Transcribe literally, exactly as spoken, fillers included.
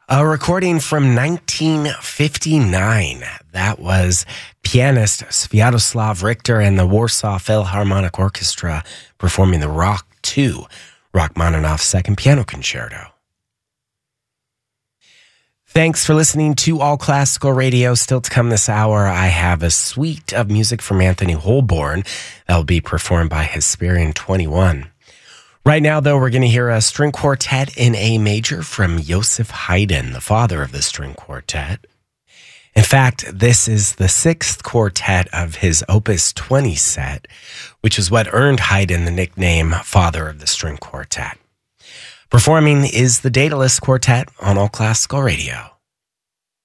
A recording from nineteen fifty-nine. That was pianist Sviatoslav Richter and the Warsaw Philharmonic Orchestra performing the Rock two, Rachmaninoff's Second Piano Concerto. Thanks for listening to All Classical Radio. Still to come this hour, I have a suite of music from Anthony Holborn that will be performed by Hesperian twenty-one. Right now, though, we're going to hear a string quartet in A major from Joseph Haydn, the father of the string quartet. In fact, this is the sixth quartet of his Opus twenty set, which is what earned Haydn the nickname Father of the String Quartet. Performing is the Daedalus Quartet on All Classical Radio.